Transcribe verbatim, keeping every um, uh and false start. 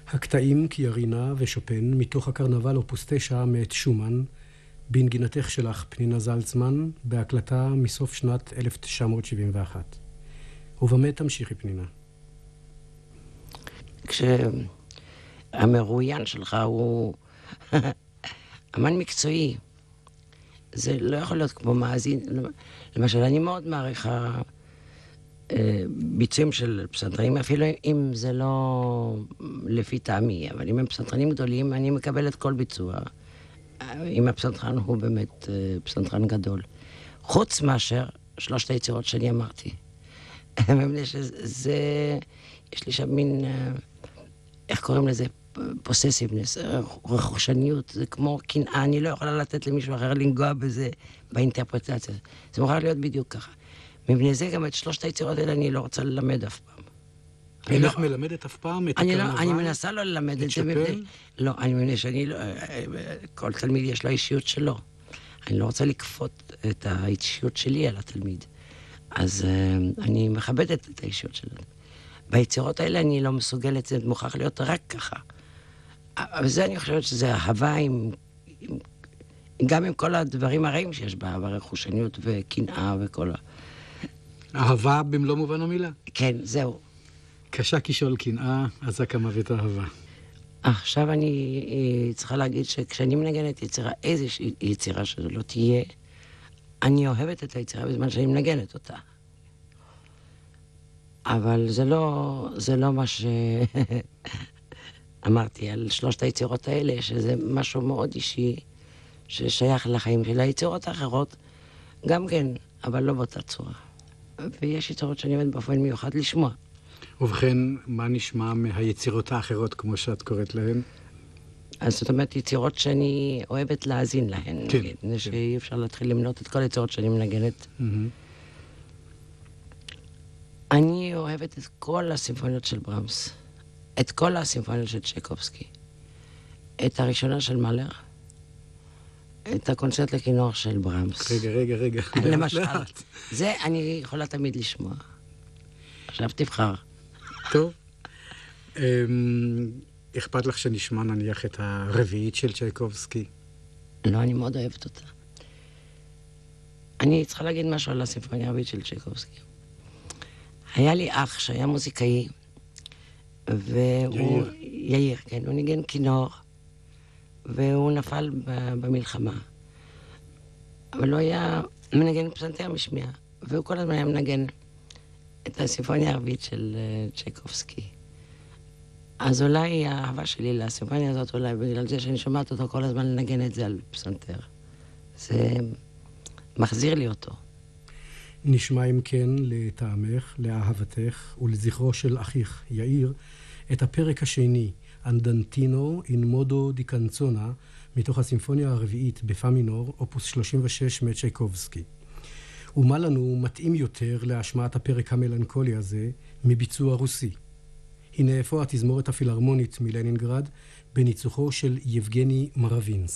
הקטעים קיארינה ושופן מתוך הקרנבל אופוס תשע מאת שומן, בנגינתך שלך פנינה זלצמן, בהקלטה מסוף שנת אלף תשע מאות שבעים ואחת. ובמה תמשיכי פנינה? כשהמרואיין שלך הוא אמן מקצועי, זה לא יכול להיות כמו מאזין. למשל, אני מאוד מעריכה ביצועים של פסנתרנים, אפילו אם זה לא לפי טעמי, אבל אם הם פסנתרנים גדולים, אני מקבל את כל ביצוע. אם הפסנתרן הוא באמת פסנתרן גדול. חוץ מאשר שלושת היצירות שאני אמרתי. זה, יש לי שם מין, איך קוראים לזה? פוססיבנס, רכושניות, זה כמו קנאה, אני לא יכולה לתת למישהו אחר לנגוע בזה, באינטרפרטציה. זה מוכרח להיות בדיוק ככה. מבנה זה גם את שלושת היצירות האלה אני לא רוצה ללמד אף פעם. אינך מלמדת אף פעם את הקרנבל? אני מנסה לא ללמד את זה. לא, אני מבין שאני לא, כל תלמיד יש לו אישיות שלו. אני לא רוצה לכפות את האישיות שלי על התלמיד. אז אני מכבדת את האישיות שלו. ביצירות האלה אני לא מסוגלת, זה מוכרח להיות רק ככה. וזה אני חושבת שזה אהבה עם, עם, גם עם כל הדברים הרעים שיש בה, ברכושניות וקנאה וכל ה... אהבה במלוא מובן המילה. כן, זהו. קשה כשאול קנאה, עזק המוות אהבה. עכשיו אני צריכה להגיד שכשאני מנגנת יצירה, איזושהי יצירה שזו לא תהיה, אני אוהבת את היצירה בזמן שאני מנגנת אותה. אבל זה לא, זה לא מה שאמרתי על שלושת היצירות האלה, שזה משהו מאוד אישי ששייך לחיים של היצירות האחרות, גם כן, אבל לא באותה צורה. ויש יצירות שאני עומד באופן מיוחד לשמוע. ובכן, מה נשמע מהיצירות האחרות, כמו שאת קוראת להן? אז זאת אומרת, יצירות שאני אוהבת להאזין להן. כן. כן. שאי אפשר להתחיל למנות את כל היצירות שאני מנגנת. Mm-hmm. אני אוהבת את כל הסימפוניות של ברמס. את כל הסימפוניות של צ'ייקובסקי. את הראשונה של מאלר. את הקונצרט לכינור של ברמס. רגע, רגע, רגע. למשל. זה אני יכולה תמיד לשמוע. עכשיו תבחר. טוב. אכפת לך שנשמע נניח את הרביעית של צ'ייקובסקי? לא, אני מאוד אוהבת אותה. אני צריכה להגיד משהו על הסימפוניה הרביעית של צ'ייקובסקי. היה לי אח שהיה מוזיקאי, והוא... יאיר. יאיר, כן. הוא ניגן כינור, והוא נפל במלחמה. אבל הוא היה מנגן פסנתר משמיע, והוא כל הזמן היה מנגן את הסימפוניה הרביעית של צ'ייקובסקי. אז אולי האהבה שלי לסימפוניה הזאת, אולי בגלל זה שאני שומעת אותו כל הזמן לנגן את זה על פסנתר. זה מחזיר לי אותו. נשמע אם כן לטעמך, לאהבתך ולזכרו של אחיך, יאיר, את הפרק השני, אנדנטינו אין מודו די קנצונה, מתוך הסימפוניה הרביעית בפא מינור, אופוס שלושים ושש מצ'ייקובסקי. ומה לנו מתאים יותר להשמעת הפרק המלנכולי הזה מביצוע רוסי. הנה איפה התזמורת הפילהרמונית מלנינגרד, בניצוחו של יבגני מרווינסק.